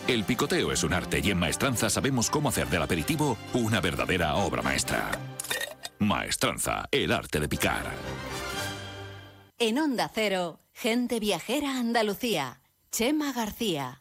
El picoteo es un arte y en Maestranza sabemos cómo hacer del aperitivo una verdadera obra maestra. Maestranza, el arte de picar. En Onda Cero, Gente Viajera Andalucía, Chema García.